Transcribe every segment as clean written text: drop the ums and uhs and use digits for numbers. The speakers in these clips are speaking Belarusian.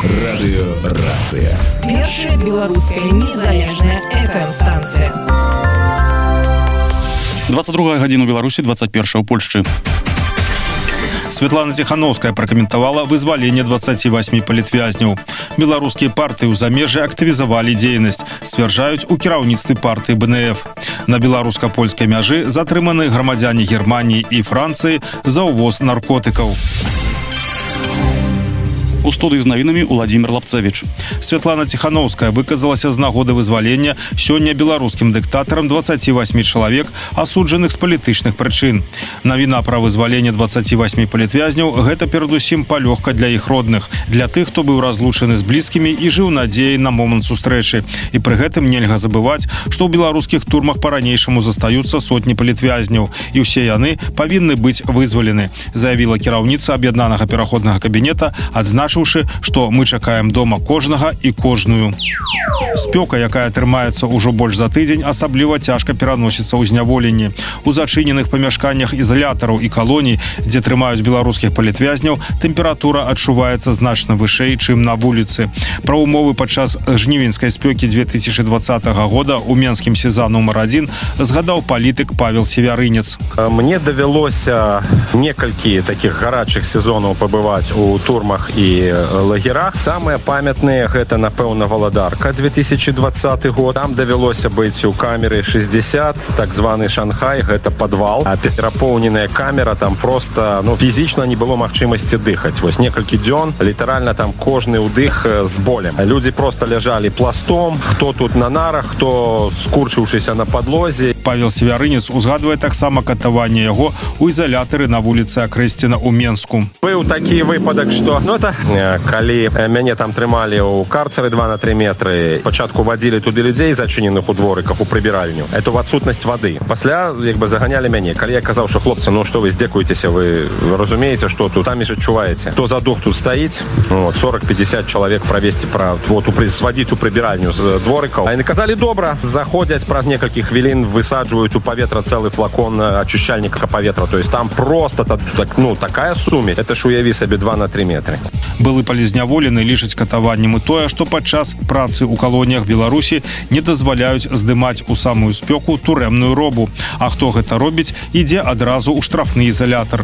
Радыёрацыя. Першая беларуская незалежная FM-станцыя. 22 гадзіна ў Беларусі, 21 ў Польшчы. Светлана Тихановская прокомментовала вызволение 28 палітвязняў. Беларускія партыі ў замежжы актывізавалі дзейнасць, сцвярджаюць у кіраўніцтве партыі БНФ. На беларуска-польскай мяжы затрыманы грамадзяне Германии и Франции за увоз наркотыкаў. У студыі з навінамі Уладзімір Лапцевіч. Светлана Тихановская выказалася з нагоды вызвалення сёння беларускім дыктатарам 28 чалавек, асуджаных з палітычных прычын. Навіна пра вызваленне 28 палітвязняў – гэта перадусім палёгка для іх родных, для тых, хто быў разлучаны з блізкімі і жыў надзеяй на момант сустрэчы. І пры гэтым нельга забываць, што ў беларускіх турмах па-ранейшаму застаюцца сотні палітвязняў, і ўсе яны павінны быць вызвалены, заявіла кіраўніца аб'яднанага пераходнага кабінета, адзначыўшы, што мы чакаем дома кожнага і кожную. Спёка, якая трымаецца ўжо больш за тыдзень, асабліва цяжка пераносіцца ў зняволенні. У зачыненых памяшканнях ізалятараў і калоній, дзе трымаюць беларускіх палітвязняў, тэмпература адчуваецца значна вышэй, чым на вуліцы. Пра ўмовы падчас жнівеньскай спёкі 2020 года ў менскім СІЗА нумар 1 згадаў палітык Павел Севярынец. Мне давялося некалькі такіх гарачых сезонаў пабываць у турмах і лагерах. Самыя памятныя гэта, напэўна, Валадарка 2020 год. Там давялося быць у камеры 60, так званы Шанхай, гэта падвал. А перапоўненая камера, там просто фізічна не было магчымасці дыхаць. Вось некалькі дзён, літаральна там кожны ўдых з болем. Людзі просто ляжалі пластом, хто тут на нарах, хто скурчыўшыся на падлозе. Павел Севярынец узгадвае таксама катаванне яго ў ізалятары на вуліцы Акрэсціна ў Менску. Быў такі выпадак, што калі мяне там трымалі ў карцеры 2 на 3 метры, спачатку вадзілі туды людзей, зачыненых у дворыках, у прыбіральню. Это в адсутнасць вады. Пасля заганялі мяне. Калі я казаў, што хлопцы, што вы здзекуецеся, вы разумееце, што тут самі ж адчуваеце. Хто за дух тут стаіць, 40-50 чалавек правесці, свадзіць у прыбіральню з дворыкаў. А яны казалі, добра, заходзяць праз некалькі хвілін, высаджваюць у паветра цэлы флакон ачышчальніка паветра. То есть там просто такая сумесь. Это ж уяві сабе 2 на 3 метры. Былы палізняволены лічаць катаваннем і тое, што падчас працы ў калоніях Беларусі не дазваляюць здымаць у самую спёку турэмную робу. А хто гэта робіць, ідзе адразу ў штрафны ізалятар.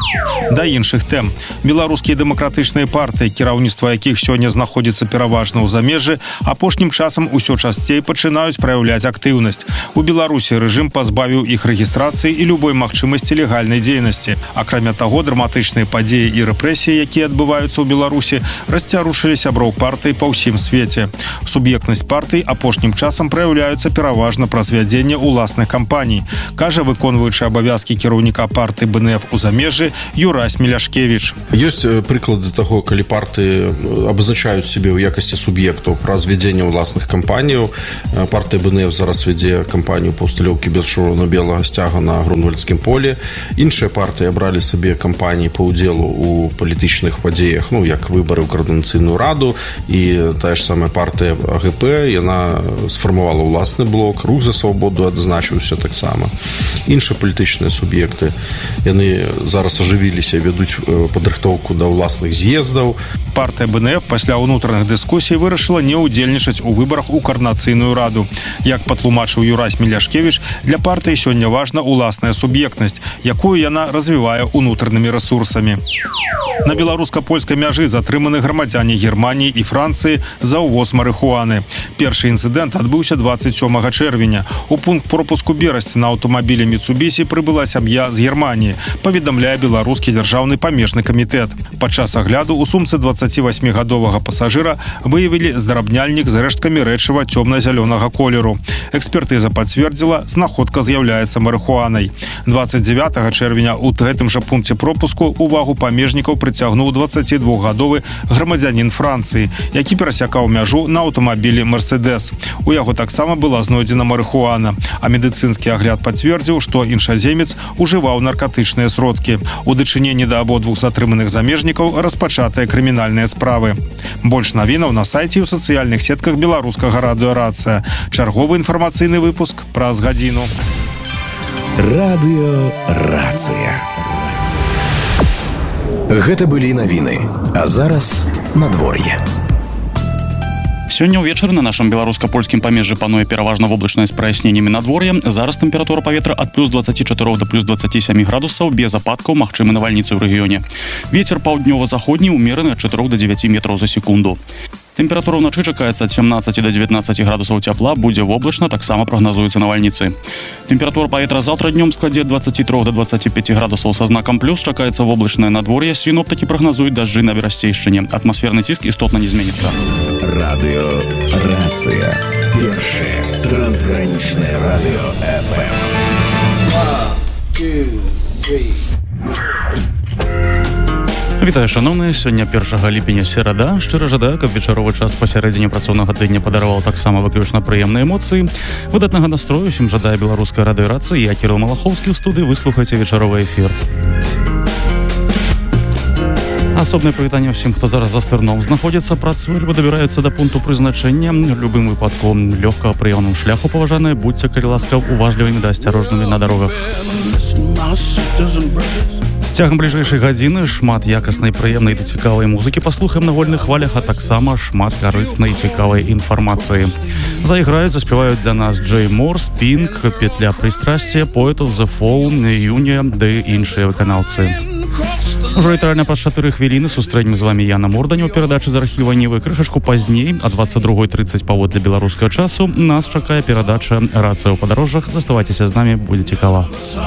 Да іншых тэм. Беларускія дэмакратычныя партыі, кіраўніцтва якіх сёння знаходзіцца пераважна ў замежжы, апошнім часам усё часцей пачынаюць праяўляць актыўнасць. У Беларусі рэжым пазбавіў іх рэгістрацыі і любой магчымасці легальнай дзейнасці. Акрамя таго, драматычныя падзеі і рэпрэсіі, якія адбываюцца ў Беларусі, расцярушылі сяброў партый па ўсім свеце. Суб'ектнасць партый апошнім часам праяўляюцца пераважна праз вядзенне ўласных кампаній, кажа выконваючы абавязкі кіраўніка партыі БНФ у замежжы Юрась Міляшкевіч. Ёсць прыклады таго, калі партыі абазначаюць сябе ў якасці суб'ектаў праз вядзенне ўласных кампаніяў. Партыя БНФ зараз вядзе кампанію па ўсталёўкі чырвона-белага сцяга на Грунвальдскім полі. Іншыя партыі абралі сабе кампаніі па ўдзелу ў палітычных падзеях, як выбары ў Коордынацыйную раду, і тая ж самая партыя АГП, яна сфармавала ўласны блок, рух за свабоду адзначыўся таксама. Іншыя палітычныя суб'екты, яны зараз ажывіліся, вядуць падрыхтоўку да ўласных з'ездаў. Партыя БНФ пасля ўнутраных дыскусій вырашыла не ўдзельнічаць у выбарах у Коордынацыйную раду. Як патлумачыў Юрась Міляшкевіч, для партыі сёння важна ўласная суб'ектнасць, якую яна развівае ўнутранымі рэсурсамі. На беларуска-польскай мяжы затрыманы грамадзяне Германии і Францыі за ўвоз марыхуаны. Першы інцыдэнт адбыўся 27 чэрвеня. У пункт пропуску Берасці на аўтамабілі Міцубісі прыбыла сям'я з Германії, паведамляе беларускі дзяржаўны памежны камітэт. Падчас агляду у сумцы 28-гадовага пасажыра выявілі здрабняльнік з рэшткамі рэчыва цёмна-зялёнага колеру. Экспертыза пацвердзіла, знаходка з'яўляецца марыхуанай. 29 чэрвеня у гэтым жа пункце пропуску увагу памежнікаў прыцягнуў 22-гадовы грамадзянін Францыі, які перасякаў мяжу на аўтамабілі «Мерседес». У яго таксама была знойдзена марыхуана, а медыцынскі агляд пацвердзіў, што іншаземец ужываў наркатычныя сродкі. У дачыненні да абодвух затрыманых замежнікаў распачатыя крымінальныя справы. Больш навінаў на сайце і ў сацыяльных сетках беларускага радыёрацыя. Чарговы інфармацыйны выпуск праз гадзіну. Радыёрацыя. Гэта былі навіны, а зараз надвор'е. Сёння ўвечары на нашым беларуска-польскім памежжы пануе пераважна воблачнае з праясненнямі надвор'я. Зараз тэмпература паветра ад плюс 24 до плюс 27 градусаў, без ападкаў, магчымы навальніцы ў рэгіёне. Вецер паўднёва-заходні ўмераны ад 4 до 9 метраў за секунду. Тэмпература ўначы чакаецца ад 17 до 19 градусаў цяпла, будзе воблачна, таксама прагназуюцца навальніцы. Тэмпература паветра заўтра днём складзе ад 23 до 25 градусаў са знакам плюс, чакаецца воблачнае надвор'е, сіноптыкі прагназуюць дажджы на берасцейшчыне. Атмасферны ціск істотна не зменіцца. Радыё Рацыя. Першае трансгранічнае радыё FM. 1, 2, 3. Вітаю, шановныя, сёння 1 ліпеня серада. Шчыра жадаю, каб вечаровы час пасярэдзіне працоўнага тыдня падараваў таксама выключна прыемныя эмоцыі. Выдатнага настрою усім жадае беларуская радыёрацыя. Я Кірыл Малахоўскі ў студыі, выслухайце вечаровы эфір. Асобнае прывітанне ўсім, хто зараз за стырном знаходзіцца, працуе альбо дабіраюцца да пункту прызначэння. В любым выпадку лёгкага прыёмным шляху паважаныя, будьце, калі ласка, уважлівымі да асцярожнымі на дарогах. Цягам бліжэйшай гадзіны шмат якаснай, прыемнай і цікавай музыкі паслухаем на вольных хвалях, а таксама шмат карыснай і цікавай інфармацыі. Зайграюць, заспяваюць для нас Джей Морс, Пінк, Петля прыстрасця, Poet of the Fall, Юнія ды іншыя выканаўцы. Ужо літаральна праз 4 хвіліны сустрэнем з вамі Яна Морданя ў перадачы з архіва Нівы. Крышачку пазней, а 22:30 паводле беларускага часу, нас чакае перадача «Рацыя ў падарожжах». Заставайцеся з намі, будзе цікава.